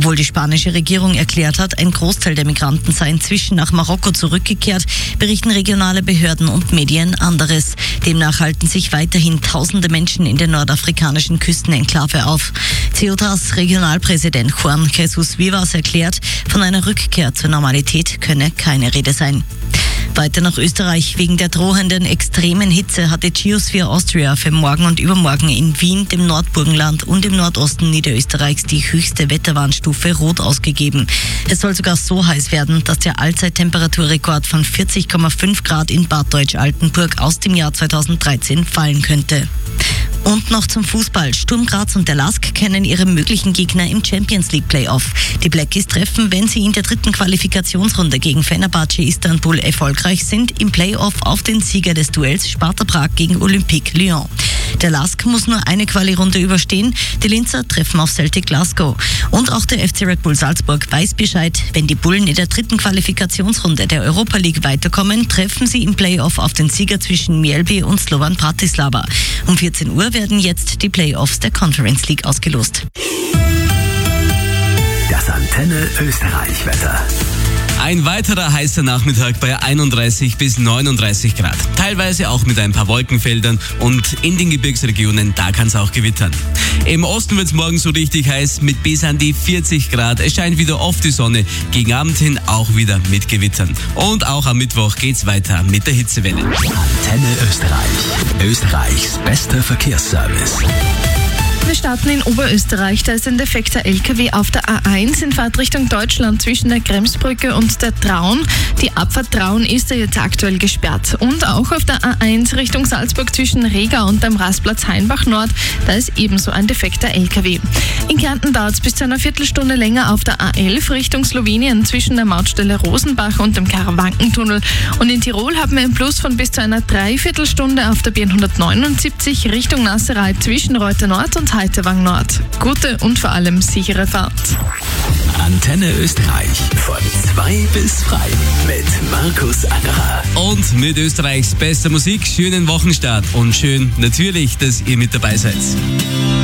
Obwohl die spanische Regierung erklärt hat, ein Großteil der Migranten sei inzwischen nach Marokko zurückgekehrt, berichten regionale Behörden und Medien anderes. Demnach halten sich weiterhin tausende Menschen in der nordafrikanischen Küstenenklave auf. Ceutas Regionalpräsident Juan Jesus Vivas erklärt, von einer Rückkehr zur Normalität könne keine Rede sein. Weiter nach Österreich. Wegen der drohenden extremen Hitze hat die Geosphere Austria für morgen und übermorgen in Wien, dem Nordburgenland und im Nordosten Niederösterreichs die höchste Wetterwarnstufe Rot ausgegeben. Es soll sogar so heiß werden, dass der Allzeittemperaturrekord von 40,5 Grad in Bad Deutsch-Altenburg aus dem Jahr 2013 fallen könnte. Und noch zum Fußball. Sturm Graz und der LASK kennen ihre möglichen Gegner im Champions League Playoff. Die Blackies treffen, wenn sie in der dritten Qualifikationsrunde gegen Fenerbahce Istanbul erfolgreich sind, im Playoff auf den Sieger des Duells Sparta Prag gegen Olympique Lyon. Der LASK muss nur eine Quali-Runde überstehen. Die Linzer treffen auf Celtic Glasgow. Und auch der FC Red Bull Salzburg weiß Bescheid. Wenn die Bullen in der dritten Qualifikationsrunde der Europa League weiterkommen, treffen sie im Playoff auf den Sieger zwischen Mjällby und Slovan Bratislava. Um 14 Uhr werden jetzt die Playoffs der Conference League ausgelost. Das Antenne Österreich Wetter. Ein weiterer heißer Nachmittag bei 31 bis 39 Grad. Teilweise auch mit ein paar Wolkenfeldern und in den Gebirgsregionen, da kann es auch gewittern. Im Osten wird es morgen so richtig heiß mit bis an die 40 Grad. Es scheint wieder oft die Sonne, gegen Abend hin auch wieder mit Gewittern. Und auch am Mittwoch geht's weiter mit der Hitzewelle. Antenne Österreich. Österreichs bester Verkehrsservice. Wir starten in Oberösterreich. Da ist ein defekter LKW auf der A1 in Fahrtrichtung Deutschland zwischen der Kremsbrücke und der Traun. Die Abfahrt Traun ist ja jetzt aktuell gesperrt. Und auch auf der A1 Richtung Salzburg zwischen Rega und dem Rastplatz Hainbach Nord, da ist ebenso ein defekter LKW. In Kärnten dauert es bis zu einer Viertelstunde länger auf der A11 Richtung Slowenien zwischen der Mautstelle Rosenbach und dem Karawankentunnel. Und in Tirol haben wir einen Plus von bis zu einer Dreiviertelstunde auf der B179 Richtung Nasserei zwischen Reuter Nord und Heiterwang Nord. Gute und vor allem sichere Fahrt. Antenne Österreich von 2 bis frei mit Markus Angerer. Und mit Österreichs bester Musik, schönen Wochenstart und schön natürlich, dass ihr mit dabei seid.